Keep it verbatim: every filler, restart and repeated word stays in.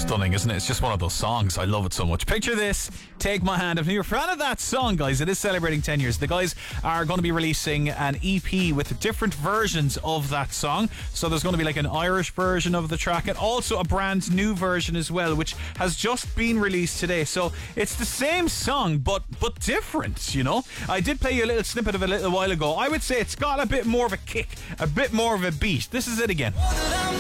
stunning, isn't it? It's just one of those songs. I love it so much. Picture this, Take My Hand. If you're a fan of that song, guys, it is celebrating ten years. The guys are going to be releasing an E P with different versions of that song. So there's going to be like an Irish version of the track and also a brand new version as well, which has just been released today. So it's the same song, but but different, you know? I did play you a little snippet of it a little while ago. I would say it's got a bit more of a kick, a bit more of a beat. This is it again.